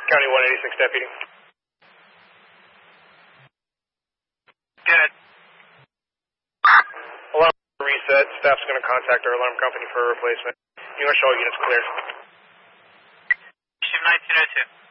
County 186 deputy. Good. Alarm reset. Staff's going to contact our alarm company for a replacement. You want to show units cleared. Shift 1902.